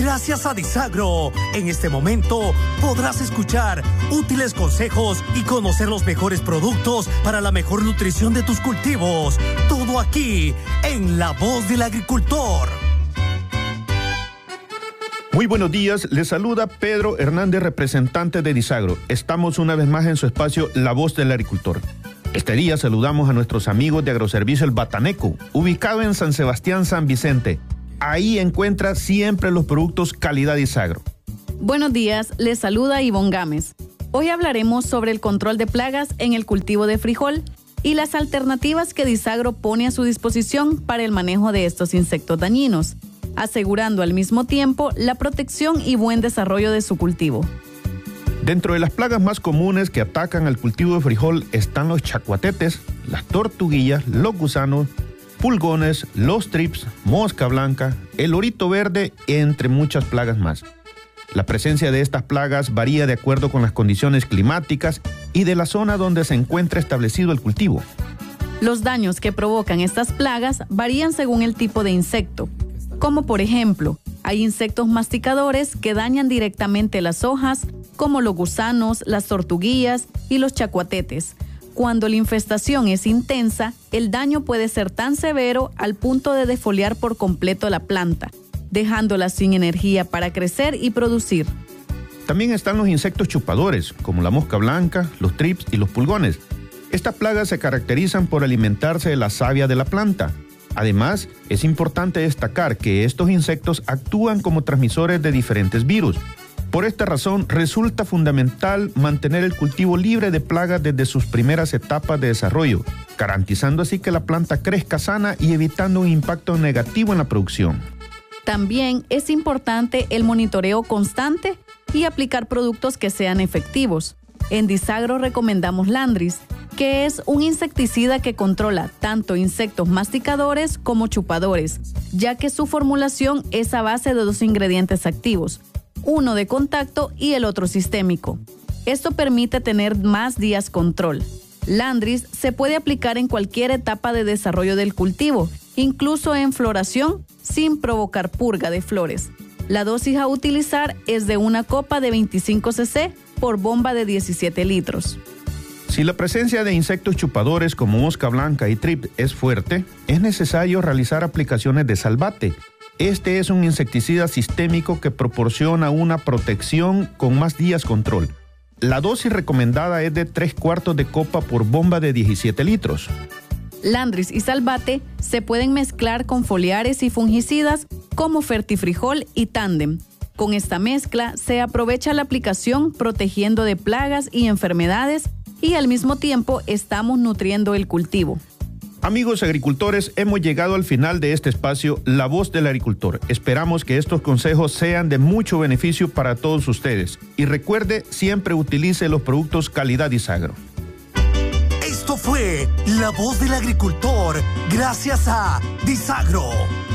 Gracias a Disagro, en este momento podrás escuchar útiles consejos y conocer los mejores productos para la mejor nutrición de tus cultivos. Todo aquí, en La Voz del Agricultor. Muy buenos días, les saluda Pedro Hernández, representante de Disagro. Estamos una vez más en su espacio La Voz del Agricultor. Este día saludamos a nuestros amigos de Agroservicio El Bataneco, ubicado en San Sebastián, San Vicente. Ahí encuentra siempre los productos calidad Disagro. Buenos días, les saluda Ivonne Gámez. Hoy hablaremos sobre el control de plagas en el cultivo de frijol y las alternativas que Disagro pone a su disposición para el manejo de estos insectos dañinos, asegurando al mismo tiempo la protección y buen desarrollo de su cultivo. Dentro de las plagas más comunes que atacan al cultivo de frijol están los chacuatetes, las tortuguillas, los gusanos, pulgones, los trips, mosca blanca, el orito verde, entre muchas plagas más. La presencia de estas plagas varía de acuerdo con las condiciones climáticas y de la zona donde se encuentra establecido el cultivo. Los daños que provocan estas plagas varían según el tipo de insecto, como por ejemplo, hay insectos masticadores que dañan directamente las hojas, como los gusanos, las tortuguillas y los chacuatetes. Cuando la infestación es intensa, el daño puede ser tan severo al punto de defoliar por completo la planta, dejándola sin energía para crecer y producir. También están los insectos chupadores, como la mosca blanca, los trips y los pulgones. Estas plagas se caracterizan por alimentarse de la savia de la planta. Además, es importante destacar que estos insectos actúan como transmisores de diferentes virus. Por esta razón, resulta fundamental mantener el cultivo libre de plagas desde sus primeras etapas de desarrollo, garantizando así que la planta crezca sana y evitando un impacto negativo en la producción. También es importante el monitoreo constante y aplicar productos que sean efectivos. En Disagro recomendamos Landris, que es un insecticida que controla tanto insectos masticadores como chupadores, ya que su formulación es a base de 2 ingredientes activos, uno de contacto y el otro sistémico. Esto permite tener más días control. Landris se puede aplicar en cualquier etapa de desarrollo del cultivo, incluso en floración, sin provocar purga de flores. La dosis a utilizar es de una copa de 25 cc por bomba de 17 litros. Si la presencia de insectos chupadores como mosca blanca y trip es fuerte, es necesario realizar aplicaciones de Salbate. Este es un insecticida sistémico que proporciona una protección con más días control. La dosis recomendada es de 3/4 de copa por bomba de 17 litros. Landris y Salbate se pueden mezclar con foliares y fungicidas como Fertifrijol y Tandem. Con esta mezcla se aprovecha la aplicación protegiendo de plagas y enfermedades y al mismo tiempo estamos nutriendo el cultivo. Amigos agricultores, hemos llegado al final de este espacio, La Voz del Agricultor. Esperamos que estos consejos sean de mucho beneficio para todos ustedes. Y recuerde, siempre utilice los productos calidad Disagro. Esto fue La Voz del Agricultor, gracias a Disagro.